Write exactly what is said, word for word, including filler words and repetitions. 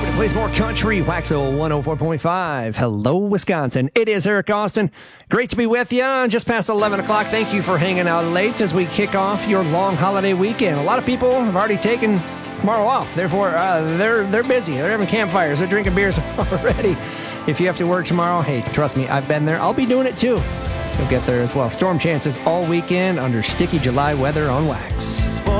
Nobody plays more country. Waxo one oh four point five. Hello, Wisconsin. It is Eric Austin. Great to be with you. Just past eleven o'clock. Thank you for hanging out late as we kick off your long holiday weekend. A lot of people have already taken tomorrow off. Therefore, uh, they're they're busy. They're having campfires. They're drinking beers already. If you have to work tomorrow, hey, trust me, I've been there. I'll be doing it too. You'll get there as well. Storm chances all weekend under sticky July weather on Wax.